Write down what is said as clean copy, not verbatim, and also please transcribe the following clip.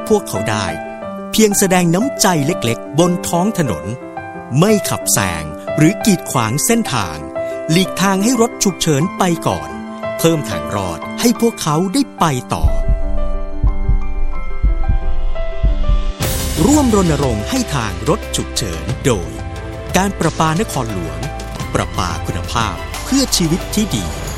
พวกเขาได้เพียงแสดงน้ำใจเล็กๆบนท้องถนนไม่ขับแซงหรือกีดขวางเส้นทางหลีกทางให้รถฉุกเฉินไปก่อนเพิ่มทางรอดให้พวกเขาได้ไปต่อร่วมรณรงค์ให้ทางรถฉุกเฉินโดยการประปานครหลวงประปาคุณภาพเพื่อชีวิตที่ดี